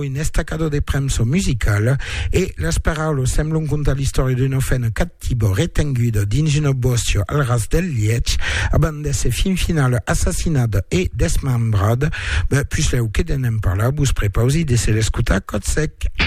dopo in estacado de premso musical e la speraulo semblon conta l'istoria d'un ofen cattivo retengudo d'Ingino Bosio al ras del Liech abandesse fin final assassinat e desmembrad, puis leu che denem parla bus prepausi de se l'escuta cot sec.